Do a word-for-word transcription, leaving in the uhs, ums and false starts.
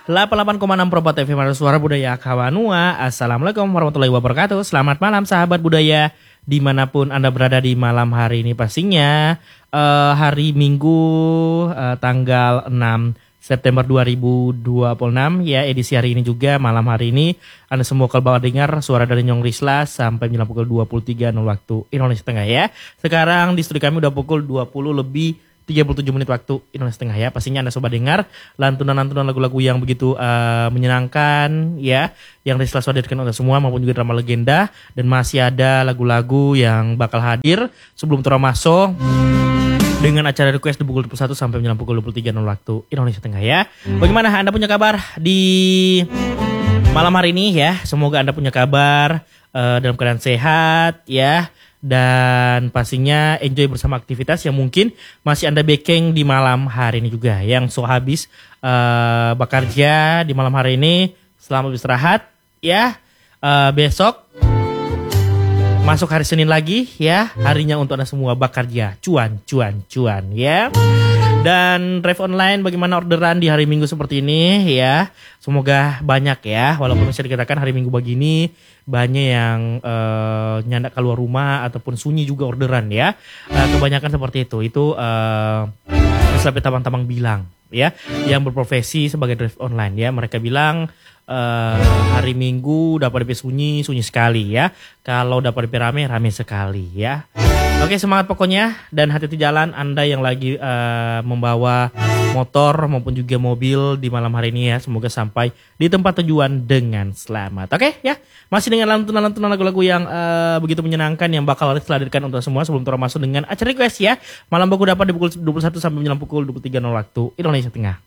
delapan puluh delapan koma enam Propa T V Mara Suara Budaya Kawanua. Assalamualaikum warahmatullahi wabarakatuh. Selamat malam sahabat budaya dimanapun Anda berada di malam hari ini. Pastinya uh, hari Minggu uh, tanggal enam September dua ribu dua puluh enam ya, edisi hari ini juga malam hari ini Anda semua bakal dengar suara dari Nyong Risla sampai menjelang pukul dua puluh tiga waktu Indonesia Tengah ya. Sekarang di studio kami udah pukul dua puluh lebih tiga puluh tujuh menit waktu Indonesia Tengah ya. Pastinya Anda coba dengar lantunan-lantunan lagu-lagu yang begitu uh, menyenangkan ya, yang Risla hadirkan untuk semua, maupun juga drama legenda, dan masih ada lagu-lagu yang bakal hadir sebelum Toramaso dengan acara request di pukul dua puluh satu sampai menjelang pukul dua puluh tiga waktu Indonesia Tengah ya. Bagaimana Anda punya kabar di malam hari ini ya? Semoga Anda punya kabar uh, dalam keadaan sehat ya. Dan pastinya enjoy bersama aktivitas yang mungkin masih Anda bekeng di malam hari ini juga. Yang so habis uh, bekerja di malam hari ini, selamat beristirahat ya. Uh, besok masuk hari Senin lagi ya, harinya untuk Anda semua bekerja, cuan, cuan, cuan ya. Dan drive online bagaimana orderan di hari Minggu seperti ini ya. Semoga banyak ya, walaupun bisa dikatakan hari Minggu begini banyak yang uh, nyandak keluar rumah ataupun sunyi juga orderan ya. Uh, kebanyakan seperti itu. Itu uh, sampai tabang-tabang bilang ya, yang berprofesi sebagai drive online ya. Mereka bilang uh, hari Minggu dapat D P sunyi, sunyi sekali ya. Kalau dapat D P rame, rame sekali ya. Oke, semangat pokoknya, dan hati-hati jalan Anda yang lagi uh, membawa motor maupun juga mobil di malam hari ini ya. Semoga sampai di tempat tujuan dengan selamat. Oke ya, masih dengan lantunan-lantunan lagu-lagu yang uh, begitu menyenangkan yang bakal dihadirkan untuk semua sebelum termasuk dengan acara request ya. Malam baku dapat di pukul dua puluh satu sampai menjelang pukul dua puluh tiga waktu Indonesia Tengah.